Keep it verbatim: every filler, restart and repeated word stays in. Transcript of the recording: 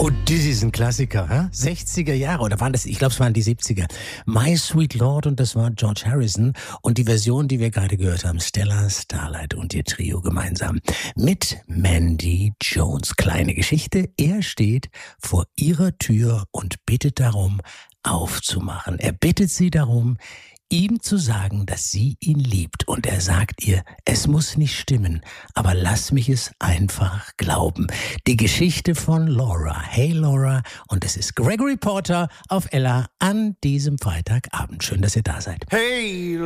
Und das ist ein Klassiker, hä? sechziger Jahre, oder waren das, ich glaube, es waren die siebziger. My Sweet Lord, und das war George Harrison. Und die Version, die wir gerade gehört haben, Stella Starlight und ihr Trio gemeinsam mit Mandy Jones. Kleine Geschichte, er steht vor ihrer Tür und bittet darum, aufzumachen. Er bittet sie darum, ihm zu sagen, dass sie ihn liebt. Und er sagt ihr, es muss nicht stimmen, aber lass mich es einfach glauben. Die Geschichte von Laura. Hey Laura, und es ist Gregory Porter auf Ella an diesem Freitagabend. Schön, dass ihr da seid. Hey